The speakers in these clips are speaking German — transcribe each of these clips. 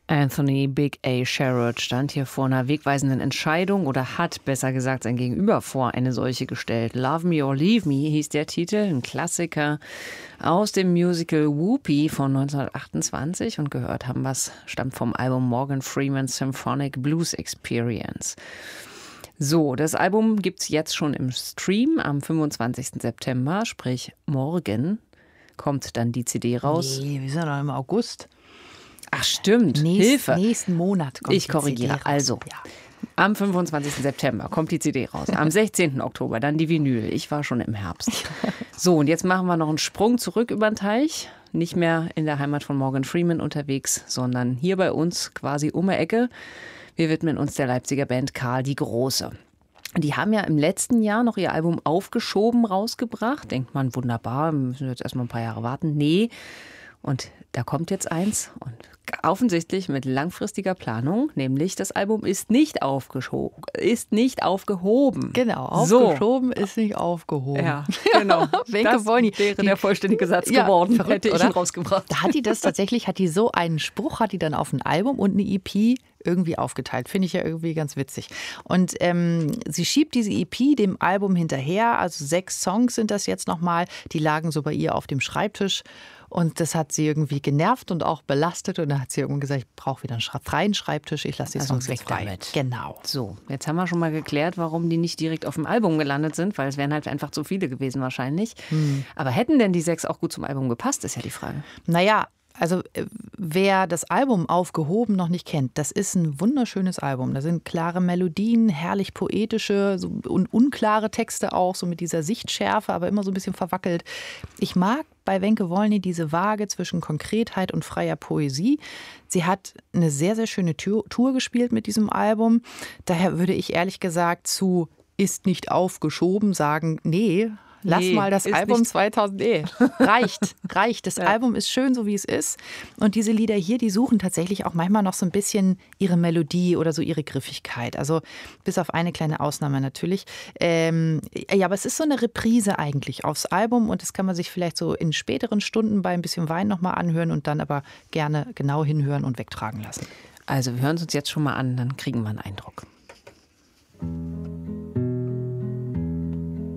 Anthony Big A. Sherrod stand hier vor einer wegweisenden Entscheidung oder hat, besser gesagt, sein Gegenüber vor eine solche gestellt. Love Me or Leave Me hieß der Titel, ein Klassiker aus dem Musical Whoopi von 1928 und gehört haben wir es, stammt vom Album Morgan Freeman's Symphonic Blues Experience. So, das Album gibt's jetzt schon im Stream am 25. September, sprich morgen kommt dann die CD raus. Nee, wir sind doch im August. Ach stimmt, Hilfe. Nächsten Monat kommt ich korrigiere. die CD raus. Also, am 25. September kommt die CD raus. Am 16. Oktober dann die Vinyl. Ich war schon im Herbst. So, und jetzt machen wir noch einen Sprung zurück über den Teich. Nicht mehr in der Heimat von Morgan Freeman unterwegs, sondern hier bei uns quasi um die Ecke. Wir widmen uns der Leipziger Band Karl die Große. Die haben ja im letzten Jahr noch ihr Album Aufgeschoben rausgebracht. Denkt man, wunderbar, wir müssen jetzt erstmal ein paar Jahre warten. Nee. Und da kommt jetzt eins und offensichtlich mit langfristiger Planung, nämlich das Album ist nicht aufgehoben. Genau, aufgeschoben ist nicht aufgehoben. Ja, genau. Das wäre der vollständige Satz geworden, verrückt, hätte ich oder? ihn rausgebracht. Da hat die so einen Spruch, hat die dann auf ein Album und eine EP irgendwie aufgeteilt. Finde ich ja irgendwie ganz witzig. Und sie schiebt diese EP dem Album hinterher, also 6 Songs sind das jetzt nochmal, die lagen so bei ihr auf dem Schreibtisch. Und das hat sie irgendwie genervt und auch belastet. Und da hat sie irgendwann gesagt, ich brauche wieder einen freien Schreibtisch, ich lasse die Songs weg damit. Genau. So, jetzt haben wir schon mal geklärt, warum die nicht direkt auf dem Album gelandet sind, weil es wären halt einfach zu viele gewesen wahrscheinlich. Aber hätten denn die 6 auch gut zum Album gepasst, ist ja die Frage. Naja, also wer das Album Aufgehoben noch nicht kennt, das ist ein wunderschönes Album. Da sind klare Melodien, herrlich poetische und unklare Texte auch, so mit dieser Sichtschärfe, aber immer so ein bisschen verwackelt. Ich mag bei Wenke Wolny diese Waage zwischen Konkretheit und freier Poesie. Sie hat eine sehr, sehr schöne Tour gespielt mit diesem Album. Daher würde ich ehrlich gesagt zu Ist nicht aufgeschoben sagen, nee, lass mal das Album 2000. Reicht. Das Album ist schön, so wie es ist. Und diese Lieder hier, die suchen tatsächlich auch manchmal noch so ein bisschen ihre Melodie oder so ihre Griffigkeit. Also bis auf eine kleine Ausnahme natürlich. Ja, aber es ist so eine Reprise eigentlich aufs Album. Und das kann man sich vielleicht so in späteren Stunden bei ein bisschen Wein nochmal anhören und dann aber gerne genau hinhören und wegtragen lassen. Also wir hören es uns jetzt schon mal an, dann kriegen wir einen Eindruck.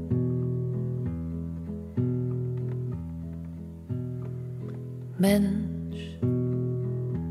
Men